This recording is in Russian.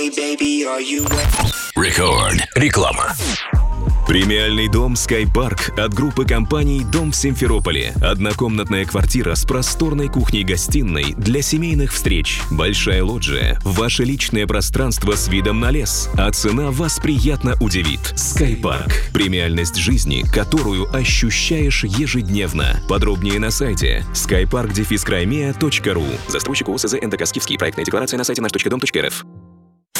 Record. Реклама. Премиальный дом Sky Park от группы компаний «Дом в Симферополе». Однокомнатная квартира с просторной кухней-гостиной для семейных встреч. Большая лоджия, ваше личное пространство с видом на лес. А цена вас приятно удивит. Sky Park. Премиальность жизни, которую ощущаешь ежедневно. Подробнее на сайте skypark-crimea.ru. Застройщик ОСЗ НДК «Скифский». Проектная декларация на сайте наш.дом.рф.